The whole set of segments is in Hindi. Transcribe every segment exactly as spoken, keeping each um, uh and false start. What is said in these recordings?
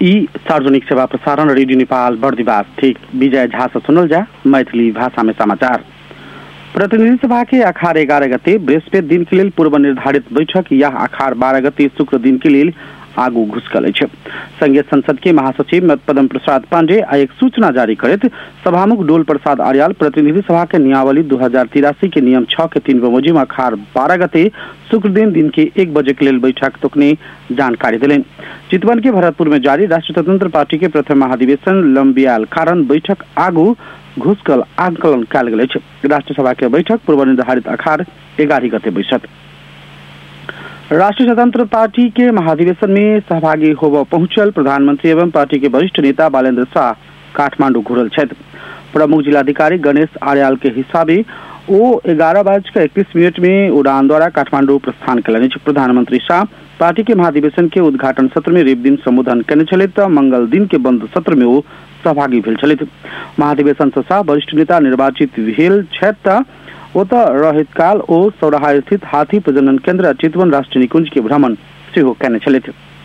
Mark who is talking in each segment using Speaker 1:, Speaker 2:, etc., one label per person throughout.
Speaker 1: ई सार्वजनिक सेवा प्रसारण रेडियो नेपाल बर्दिवास ठीक विजय झा से सुनल जा मैथिली भाषा में समाचार। प्रतिनिधि सभा के अखाड़ ग्यारह गते बृहस्पति दिन के लिए पूर्व निर्धारित बैठक यह अखाड़ बारह गते शुक्र दिन के लिए आगू घुसकल है। संघीय संसद के महासचिव पद्म प्रसाद पांडे आ एक सूचना जारी करत सभामुख डोल प्रसाद आर्याल प्रतिनिधि सभा के नियमावली दो हजार तिरासी के नियम छह के तीन बमोजी में अखाड़ बारह गते शुक्र दिन दिन के एक बजे के लिए बैठक तोकने जानकारी दिले। चितवन के भरतपुर में जारी राष्ट्रीय स्वतंत्र पार्टी के प्रथम महाधिवेशन लंबियाल कारण बैठक आगू घुसकल आंकलन कल गए। राष्ट्रीय सभा के बैठक पूर्व निर्धारित अखाड़ ग्यारह गते बैठक राष्ट्रीय स्वतंत्र पार्टी के महाधिवेशन में सहभागी होब पहुंचल प्रधानमंत्री एवं पार्टी के वरिष्ठ नेता बालेन्द्र शाह काठमांडू घुरल क्षेत्र प्रमुख जिलाधिकारी गणेश आर्याल के हिसाबे ओ ग्यारह बज के इक्कीस मिनट में उड़ान द्वारा काठमांडू प्रस्थान कल। प्रधानमंत्री शाह पार्टी के महाधिवेशन के उद्घाटन सत्र में रेव दिन संबोधन करने चले तो मंगल दिन के बंद सत्र में वो सहभागी भेल छले। महाधिवेशन से शाह वरिष्ठ नेता निर्वाचित भेल क्षेत्र ओत रहित काल ओ सौराहा स्थित हाथी प्रजनन केंद्र चितवन राष्ट्रीय निकुंज के भ्रमण सेहो करने चले।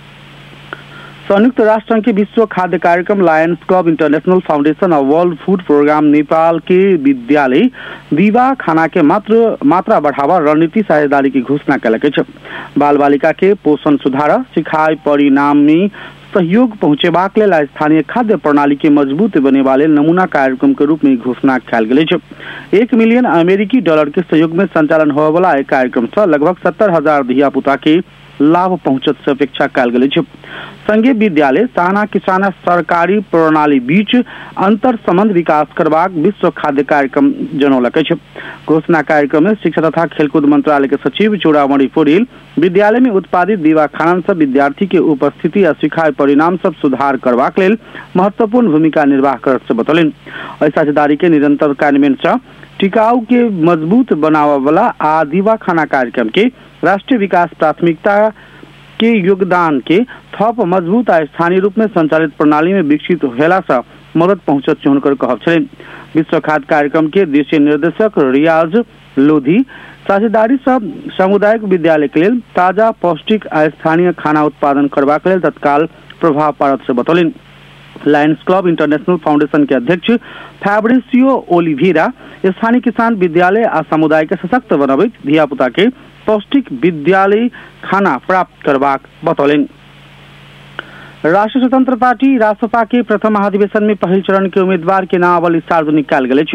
Speaker 1: संयुक्त राष्ट्र संघ के विश्व खाद्य कार्यक्रम लायंस क्लब इंटरनेशनल फाउंडेशन और वर्ल्ड फूड प्रोग्राम नेपाल के विद्यालय दीवा खाना के मात्र मात्रा बढ़ावा रणनीति साझेदारी की घोषणा कल। बाल बालिका के पोषण सुधार सिखाई परिणाम में सहयोग पहुंचेबाक लेल स्थानीय खाद्य प्रणाली के मजबूत बने वाले नमूना कार्यक्रम के रूप में घोषणा कल गई। एक मिलियन अमेरिकी डॉलर के सहयोग में संचालन होने वाला एक कार्यक्रम से लगभग सत्तर हजार धिया पुता के लाभ पहुंचत से अपेक्षा कल गई। संघीय विद्यालय साना किसाना सरकारी प्रणाली बीच अंतर संबंध विकास करवाक विश्व खाद्य कार्यक्रम जनौलक। घोषणा कार्यक्रम में शिक्षा तथा खेलकूद मंत्रालय के सचिव चूड़ामणि पौडेल विद्यालय में उत्पादित दीवा खाना सब विद्यार्थी के उपस्थिति और सिखाई परिणाम सब सुधार करवाक लेल महत्वपूर्ण भूमिका निर्वाह करत से बतौलन। साझेदारी के निरंतर कार्यान्वयन से टिकाऊ के मजबूत बनावा वाला आ दीवा खाना कार्यक्रम के राष्ट्रीय विकास प्राथमिकता के योगदान के थप मजबूत आ स्थानीय रूप में संचालित प्रणाली में विकसित होला से मदद पहुंचत हुनकर कहब छल। विश्व खाद्य कार्यक्रम के देशीय निर्देशक रियाज लोधी साझेदारी सब सामुदायिक विद्यालय के लिए ताजा पौष्टिक आ स्थानीय खाना उत्पादन करबाक लेल तत्काल प्रभाव पाड़त से बतौलन। लायंस क्लब इंटरनेशनल फाउंडेशन के अध्यक्ष फैब्रिसियो ओलिवेरा स्थानीय किसान विद्यालय आ समुदाय के सशक्त बनबैत धिया पुता के पौष्टिक विद्यालय खाना प्राप्त करबाक बतौलन। राष्ट्रीय स्वतंत्र पार्टी रासपा के प्रथम महाधिवेशन में पहल चरण के उम्मीदवार के नामावली सार्वजनिक कल गए।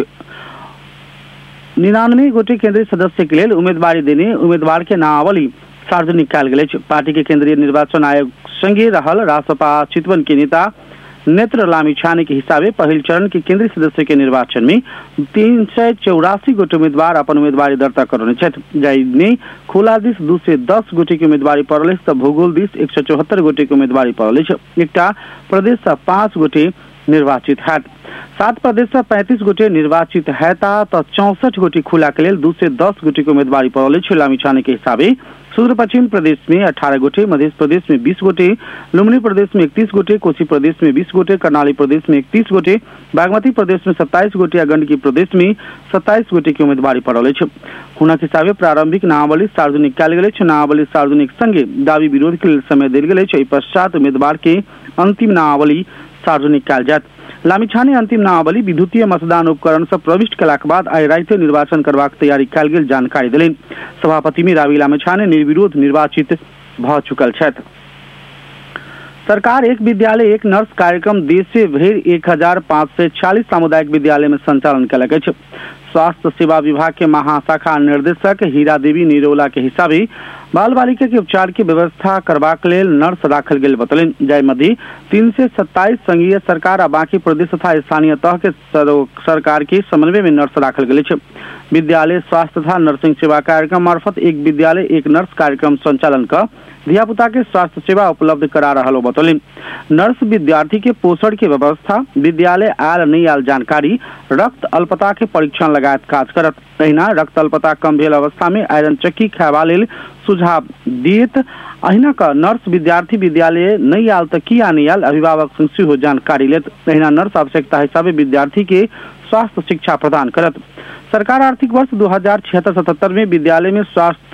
Speaker 1: निन्यानवे गोटे केंद्रीय सदस्य के लिए उम्मीदवारी देने उम्मीदवार के नामावली सार्वजनिक कल गए। पार्टी के केंद्रीय निर्वाचन आयोग संगे रहल रासपा चितवन के नेता नेत्र लामिछाने के हिसाबे पहल चरण के केंद्रीय सदस्य के निर्वाचन में तीन सौ चौरासी गोटे उम्मीदवार अपन उम्मीदवारी दर्ता करने जाने खुला दिश दू सौ दस गोटे की उम्मीदवारी पड़ल तो भूगोल दिश एक सौ चौहत्तर गोटे की उम्मीदवारी पड़ल। एक प्रदेश से पांच गोटे निर्वाचित है। सात प्रदेश से पैंतीस गोटे निर्वाचित है तो चौसठ गोटे खुला के लिए दू सौ दस गोटे की उम्मीदवारी पड़ल। लामिछाने के हिसाबे सुदूर पश्चिम प्रदेश में अठारह गोटे, मध्य प्रदेश में बीस गोटे, लुम्बिनी प्रदेश में इकतीस गोटे, कोसी प्रदेश में बीस गोटे, कर्णाली प्रदेश में इकतीस गोटे, बागमती प्रदेश में सत्ताईस गोटे और गंडकी प्रदेश में सत्ताईस गोटे की उम्मीदवारी पड़ल। हुनक हिसाबे प्रारंभिक नामावली सार्वजनिक कल गए। नामावली सार्वजनिक संगे दावी विरोध के लिए समय दिल गए। पश्चात उम्मीदवार के अंतिम नामावली सार्वजनिक कल जात। लामिछाने अंतिम नामावली विद्युतीय मतदान उपकरण से प्रविष्ट कला के बाद आई राइते निर्वाचन करवाक तैयारी कल गेल जानकारी दिले। सभापति में रावी लामिछाने निर्विरोध निर्वाचित भ चुकल छथि। सरकार एक विद्यालय एक नर्स कार्यक्रम देशे भर एक हजार पाँच सौ चालीस सामुदायिक विद्यालय में संचालन कलक। स्वास्थ्य सेवा विभाग के महाशाखा निर्देशक हीरा देवी निरोला के हिसाबे बाल बालिका के उपचार की व्यवस्था करबाक लेल नर्स राखल गेल बतौलन। जाय मध्य तीन से सत्ताईस संघीय सरकार आ बाकी प्रदेश तथा स्थानीय तह के सरकार के समन्वय में नर्स राखल गेल। विद्यालय स्वास्थ्य तथा नर्सिंग सेवा कार्यक्रम मार्फत एक विद्यालय एक नर्स कार्यक्रम संचालन कर धिया पुता के स्वास्थ्य सेवा उपलब्ध करा रहा बतौलन। नर्स विद्यार्थी के पोषण की व्यवस्था, विद्यालय आयल नहीं आयल जानकारी, रक्त अल्पता के परीक्षण लगायत काज करत। अहिना रक्त अल्पता कम भेल अवस्था में आयरन चक्की खायबा लेल सुझाव दियत। अहिना का नर्स विद्यार्थी विद्यालय नहीं आयल तो किया नहीं आयल अभिभावक संग सेहो जानकारी लेत। अहिना नर्स आवश्यकता हिसाबे विद्यार्थी के स्वास्थ्य शिक्षा प्रदान करत। सरकार आर्थिक वर्ष दो हजार छिहत्तर सतहत्तर में विद्यालय में स्वास्थ्य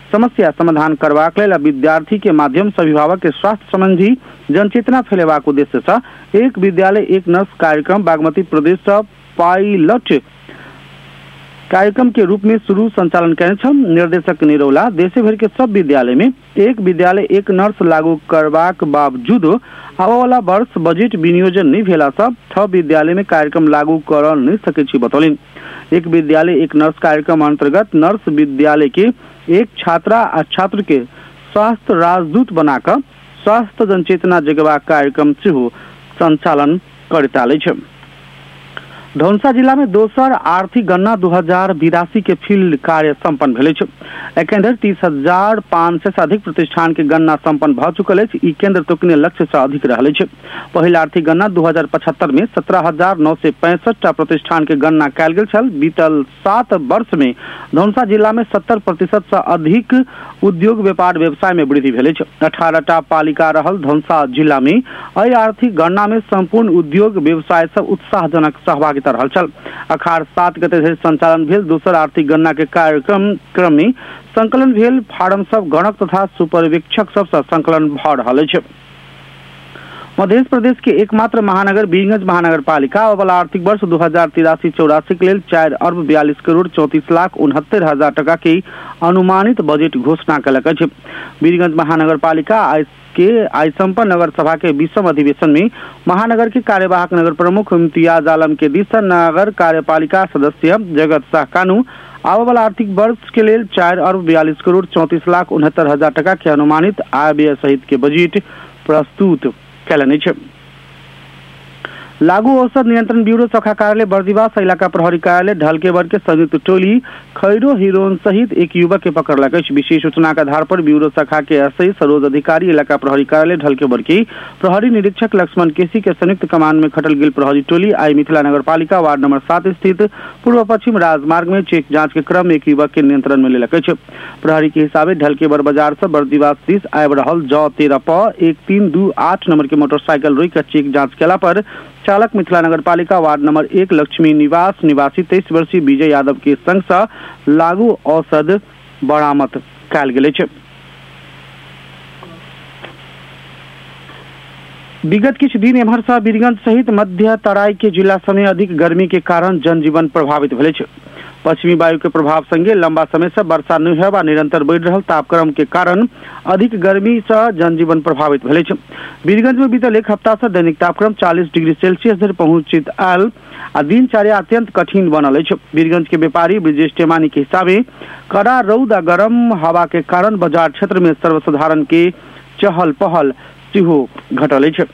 Speaker 1: समस्या समाधान करबाक लेल विद्यार्थी के माध्यम से अभिभावक के स्वास्थ्य संबंधी जनचेतना फैलेबाक उद्देश्य से एक विद्यालय एक नर्स कार्यक्रम बागमती प्रदेश से पायलट कार्यक्रम के रूप में शुरू संचालन करें। निर्देशक निरौला देश भर के सब विद्यालय में एक विद्यालय एक नर्स लागू करबाक बावजूद आबा वाला वर्ष बजट विनियोजन नहीं भेला से छ विद्यालय में कार्यक्रम लागू कर नहीं सके बतौलिन। एक विद्यालय एक नर्स कार्यक्रम अंतर्गत नर्स विद्यालय के एक छात्रा आ छात्र के स्वास्थ्य राजदूत बनाकर स्वास्थ्य जनचेतना जगबाक कार्यक्रम सेहो संचालन करताले छ। धौंसा जिला में दोसर आर्थिक गणना दो हजार बिरासी के फील्ड कार्य संपन्न भेल छ। एखन धरि तीस हजार पाँच सौ से अधिक प्रतिष्ठान के गणना संपन्न भ चुकल अछि। ई केंद्र तोकने लक्ष्य से अधिक रहल छ। पहिल आर्थिक गणना दो हजार पचहत्तर में सत्रह हजार नौ सौ पैंसठ टा प्रतिष्ठान के गणना कयल गेल छल। बीतल सात वर्ष में धौंसा जिला में सत्तर प्रतिशत से अधिक उद्योग व्यापार व्यवसाय में वृद्धि भेल छ। अठारह टा पालिका रहल धौंसा जिला में एहि आर्थिक गणना में संपूर्ण उद्योग व्यवसाय से उत्साहजनक सहभागिता रहल छल। अखाड़ सात गते धरि संचालन भेल दोसर आर्थिक गणना के कार्यक्रम क्रम में संकलन भेल फार्म सब गणक तथा सुपर्यवेक्षक सब से संकलन भ रहल अछि। मध्य प्रदेश के एकमात्र महानगर वीरगंज महानगर पालिका वाला आर्थिक वर्ष दो हजार तिरासी चौरासी के लिए चार अरब बयालीस करोड़ चौंतीस लाख उनहत्तर हजार टका के अनुमानित बजट घोषणा कलक अछि। वीरगंज महानगर पालिका आज के आज संपन्न नगर सभा के बीसम अधिवेशन में महानगर के कार्यवाहक नगर प्रमुख इम्तियाज आलम के दिस नगर कार्यपालिका सदस्य जगत शाह कानू आबा वाला आर्थिक वर्ष के लिए चार अरब बयालीस करोड़ चौंतीस लाख उनहत्तर हजार टका के अनुमानित आय व्यय सहित के बजट प्रस्तुत कैलने छ। लागू औषध नियंत्रण ब्यूरो शाखा कार्यालय बर्दिवास इलाका प्रहरी कार्यालय ढलकेबर के संयुक्त टोली खैरो हीरोइन सहित एक युवक के पकड़लक अछि। विशेष सूचना के आधार पर ब्यूरो शाखा के एसआई सरोज अधिकारी इलाका प्रहरी कार्यालय ढलकेबर के प्रहरी निरीक्षक लक्ष्मण केसी के संयुक्त कमान में खटल गेल प्रहरी टोली आई मिथिला नगर पालिका वार्ड नंबर सात स्थित पूर्व पश्चिम राजमार्ग में चेक जांच के क्रम में एक युवक के नियंत्रण में लेलक अछि। प्रहरी के हिसाबे ढलकेबर बाजार से बर्दिवास दिस आबि रहल ज तेरह प एक तीन दू आठ नंबर के मोटरसाइकिल रोक कर चेक जांच केला पर चालक मिथिला नगर पालिका वार्ड नंबर एक लक्ष्मी निवास निवासी तेईस वर्षीय विजय यादव के संग से लागू औषध बरामद कयल गेल अछि। विगत किछ दिन एम्हर से वीरगंज सहित मध्य तराई के जिला समय अधिक गर्मी के कारण जनजीवन प्रभावित भेल अछि। पश्चिमी वायु के प्रभाव संगे लंबा समय से वर्षा नहीं हेबा निरंतर बढ़ रहल तापक्रम के कारण अधिक गर्मी से जनजीवन प्रभावित भेल अछि। वीरगंज में बीतल एक हफ्ता से दैनिक तापक्रम चालीस डिग्री सेल्सियस धरि पहुंचित आयल आ दिनचर्या अत्यंत कठिन बनल अछि। वीरगंज के व्यापारी ब्रिजेश टेमानी के हिसाबे कड़ा रौद आ गर्म हवा के कारण बाजार क्षेत्र में सर्वसाधारण के चहल पहल सेहो घटल अछि।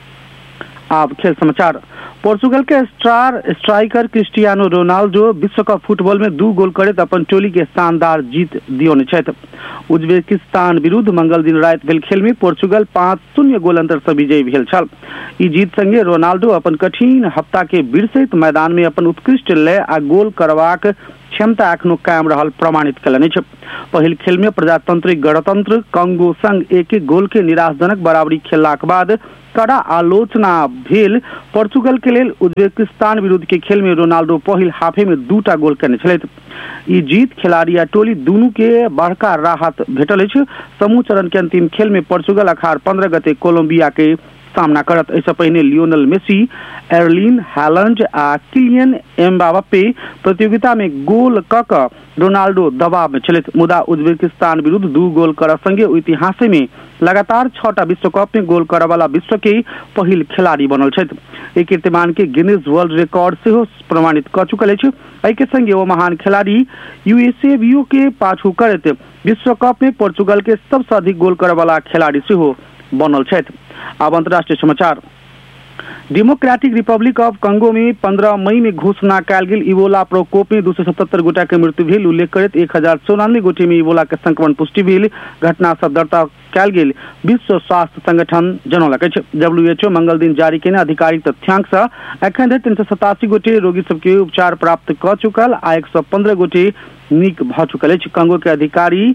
Speaker 1: अब खेल समाचार। पोर्चुगल के स्टार स्ट्राइकर क्रिस्टियानो रोनाल्डो विश्व कप फुटबॉल में दू गोल करैत अपन टोली के शानदार जीत दियौने छथि। उज्बेकिस्तान विरुद्ध मंगल दिन राति भेल खेल में पोर्चुगल पाँच शून्य गोल अंतर से विजयी भेल छल। ई जीत संगे रोनाल्डो अपन कठिन हफ्ता के बिरसैत मैदान में अपन उत्कृष्ट लय आ गोल करबाक क्षमता एखनो कायम रहल प्रमाणित कयलनि अछि। पहिल खेल में प्रजातांत्रिक गणतंत्र कांगो संग एक एक गोल के निराशाजनक बराबरी खेललाक बाद कड़ा आलोचना भेल। पोर्चुगल के लेल उज्बेकिस्तान विरुद्ध के खेल में रोनाल्डो पहिल हाफे में दूटा गोल करने छलथि। ई जीत खिलाड़ी आ टोली दुनू के बड़का राहत भेटल अछि। समूह चरण के अंतिम खेल में पोर्चुगल अखाड़ पंद्रह गते कोलंबिया के सामना करत। ऐसा पहले लियोनेल मेसी, एर्लिन हालैंड आ किलियन एम्बाप्पे प्रतियोगिता में गोल क क रोनाल्डो दबाव में छलथि। मुदा उज्बेकिस्तान विरुद्ध दू गोल कर संगे इतिहास में लगातार छटा विश्व कप में गोल करे वाला विश्व के पहिल खिलाड़ी बनल छथि। एक कीर्तिमान के गिनीज वर्ल्ड रिकॉर्ड सेहो प्रमाणित कर चुकल अछि। एहि के संगे वो महान खिलाड़ी यूएसएबीओ के पाछू करैत विश्व कप में पोर्चुगल के सबसे अधिक गोल करे वाला खिलाड़ी सेहो बनल छथि। अब अंतर्राष्ट्रीय समाचार। डेमोक्रेटिक रिपब्लिक ऑफ कंगो में पंद्रह मई में घोषणा कयल गेल इबोला प्रकोप में दू सौ सतहत्तर गोटा के मृत्यु भेल। उल्लेख करैत एक हजार चौरानवे गोटे में इबोला के संक्रमण पुष्टि भेल। घटना से दर्ता कयल गेल विश्व स्वास्थ्य संगठन जनौलक अछि। डब्ल्यूएचओ मंगल दिन जारी केने आधिकारिक तथ्यांक से एखन धरि तीन सौ सतासी गोटे रोगी सबके उपचार प्राप्त क चुकल आ एक सौ पंद्रह गोटे नीक भ चुकल अछि। कंगो के अधिकारी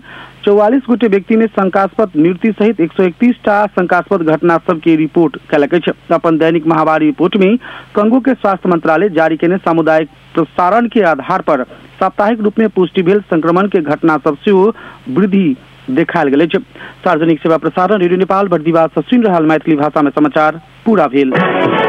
Speaker 1: चौवालीस गोटे व्यक्ति में शंकास्पद मृत्यु सहित एक सौ इकतीस टा शंकास्पद घटना सब की रिपोर्ट कैलक अपन दैनिक महामारी रिपोर्ट में कंगो के स्वास्थ्य मंत्रालय जारी के सामुदायिक प्रसारण के आधार पर साप्ताहिक रूप में पुष्टि भेल संक्रमण के घटना सब से वृद्धि देखायल गेल। सार्वजनिक सेवा प्रसारण रेडियो नेपाल बर्दिवास से सुनि रहल मैथिली भाषा में समाचार पूरा भेल।